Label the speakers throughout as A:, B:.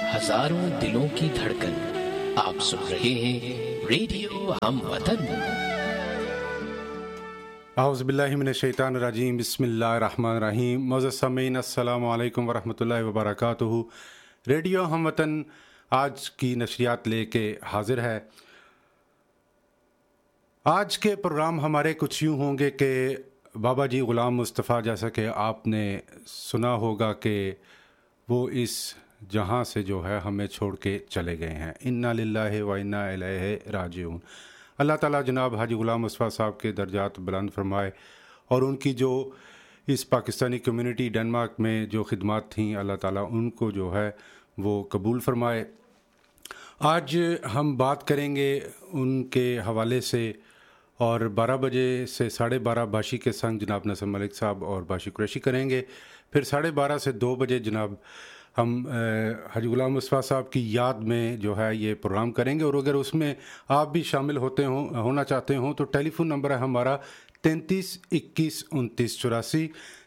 A: ہزاروں دلوں کی دھڑکن، آپ سن رہے ہیں ریڈیو ہم وطن۔
B: اعوذ باللہ من الشیطان الرجیم، بسم اللہ الرحمن الرحیم۔ معزز سامعین، السلام علیکم ورحمۃ اللہ وبرکاتہ۔ ریڈیو ہم وطن آج کی نشریات لے کے حاضر ہے۔ آج کے پروگرام ہمارے کچھ یوں ہوں گے کہ بابا جی غلام مصطفیٰ، جیسا کہ آپ نے سنا ہوگا کہ وہ اس جہاں سے جو ہے ہمیں چھوڑ کے چلے گئے ہیں، انا للہ و انا الیہ راجعون۔ اللہ تعالیٰ جناب حاجی غلام مصطفیٰ صاحب کے درجات بلند فرمائے، اور ان کی جو اس پاکستانی کمیونٹی ڈنمارک میں جو خدمات تھیں، اللہ تعالیٰ ان کو جو ہے وہ قبول فرمائے۔ آج ہم بات کریں گے ان کے حوالے سے، اور 12 بجے سے 12:30 باشی کے سنگ جناب نصر ملک صاحب اور باشی قریشی کریں گے۔ پھر 12:30 سے 2 بجے جناب ہم حاجی غلام مصطفیٰ صاحب کی یاد میں جو ہے یہ پروگرام کریں گے، اور اگر اس میں آپ بھی شامل ہونا چاہتے ہوں تو ٹیلی فون نمبر ہے ہمارا 33 21 29 84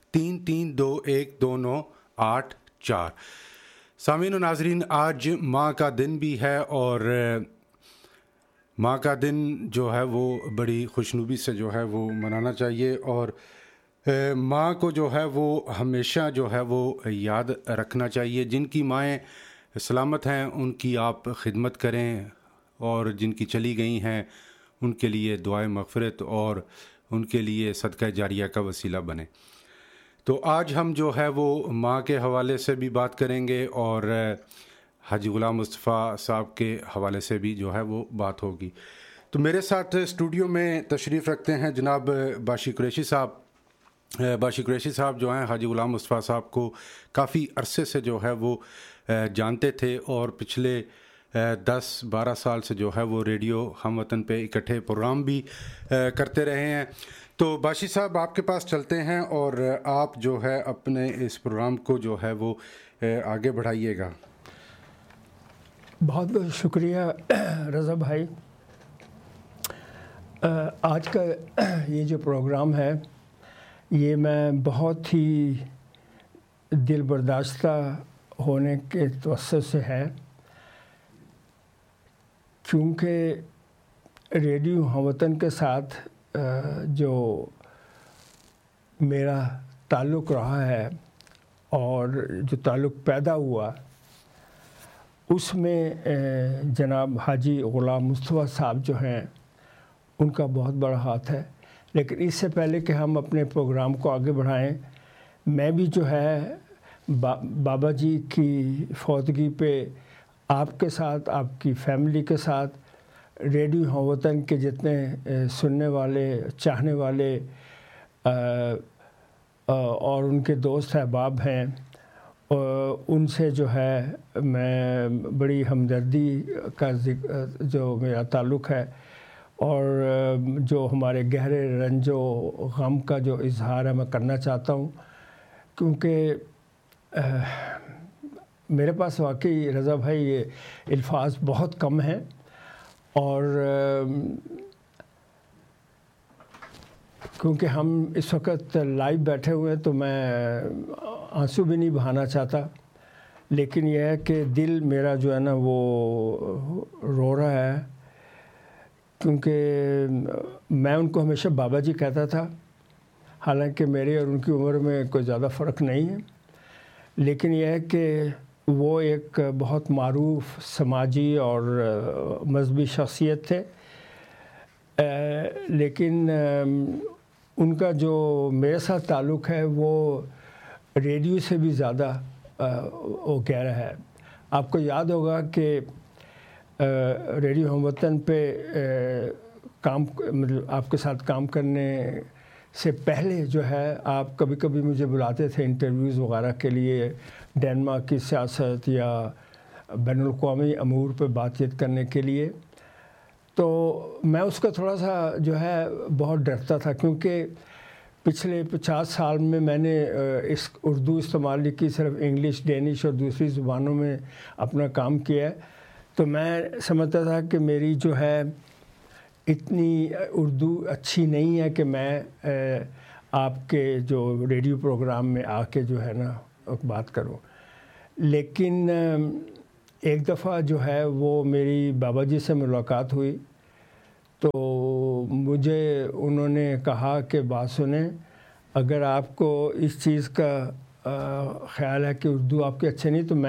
B: 33212984۔ سامعین و ناظرین، آج ماں کا دن بھی ہے، اور ماں کا دن جو ہے وہ بڑی خوشنودی سے جو ہے وہ منانا چاہیے، اور ماں کو جو ہے وہ ہمیشہ جو ہے وہ یاد رکھنا چاہیے۔ جن کی مائیں سلامت ہیں ان کی آپ خدمت کریں، اور جن کی چلی گئی ہیں ان کے لیے دعائے مغفرت اور ان کے لیے صدقہ جاریہ کا وسیلہ بنے۔ تو آج ہم جو ہے وہ ماں کے حوالے سے بھی بات کریں گے، اور حاجی غلام مصطفیٰ صاحب کے حوالے سے بھی جو ہے وہ بات ہوگی۔ تو میرے ساتھ اسٹوڈیو میں تشریف رکھتے ہیں جناب باشی قریشی صاحب۔ باشی قریشی صاحب جو ہیں حاجی غلام مصطفیٰ صاحب کو کافی عرصے سے جو ہے وہ جانتے تھے، اور پچھلے 10-12 سال سے جو ہے وہ ریڈیو ہم وطن پہ اکٹھے پروگرام بھی کرتے رہے ہیں۔ تو باشی صاحب آپ کے پاس چلتے ہیں، اور آپ جو ہے اپنے اس پروگرام کو جو ہے وہ آگے بڑھائیے گا۔
C: بہت بہت شکریہ رضا بھائی۔ آج کا یہ جو پروگرام ہے یہ میں بہت ہی دل برداشتہ ہونے کے توسط سے ہے، کیونکہ ریڈیو ہم وطن کے ساتھ جو میرا تعلق رہا ہے اور جو تعلق پیدا ہوا، اس میں جناب حاجی غلام مصطفیٰ صاحب جو ہیں ان کا بہت بڑا ہاتھ ہے۔ لیکن اس سے پہلے کہ ہم اپنے پروگرام کو آگے بڑھائیں، میں بھی جو ہے بابا جی کی فوتگی پہ آپ کے ساتھ، آپ کی فیملی کے ساتھ، ریڈیو ہم وطن کے جتنے سننے والے، چاہنے والے اور ان کے دوست احباب ہیں، ان سے جو ہے میں بڑی ہمدردی کا جو میرا تعلق ہے، اور جو ہمارے گہرے رنج و غم کا جو اظہار ہے میں کرنا چاہتا ہوں، کیونکہ میرے پاس واقعی رضا بھائی یہ الفاظ بہت کم ہیں، اور کیونکہ ہم اس وقت لائیو بیٹھے ہوئے ہیں تو میں آنسو بھی نہیں بہانا چاہتا، لیکن یہ ہے کہ دل میرا جو ہے نا وہ رو رہا ہے، کیونکہ میں ان کو ہمیشہ بابا جی کہتا تھا، حالانکہ میری اور ان کی عمر میں کوئی زیادہ فرق نہیں ہے، لیکن یہ ہے کہ وہ ایک بہت معروف سماجی اور مذہبی شخصیت تھے، لیکن ان کا جو میرے ساتھ تعلق ہے وہ ریڈیو سے بھی زیادہ وہ گہرا ہے۔ آپ کو یاد ہوگا کہ ریڈیو ہم وطن پہ مطلب آپ کے ساتھ کام کرنے سے پہلے جو ہے آپ کبھی کبھی مجھے بلاتے تھے انٹرویوز وغیرہ کے لیے، ڈنمارک کی سیاست یا بین الاقوامی امور پہ بات چیت کرنے کے لیے۔ تو میں اس کا تھوڑا سا جو ہے بہت ڈرتا تھا، کیونکہ پچھلے 50 سال میں نے اس اردو استعمال نہیں کی، صرف انگلش، ڈینش اور دوسری زبانوں میں اپنا کام کیا ہے، تو میں سمجھتا تھا کہ میری جو ہے اتنی اردو اچھی نہیں ہے کہ میں آپ کے جو ریڈیو پروگرام میں آ کے جو ہے نا بات کروں۔ لیکن ایک دفعہ جو ہے وہ میری بابا جی سے ملاقات ہوئی تو مجھے انہوں نے کہا کہ بات سنیں، اگر آپ کو اس چیز کا خیال ہے کہ اردو آپ کی اچھی نہیں تو میں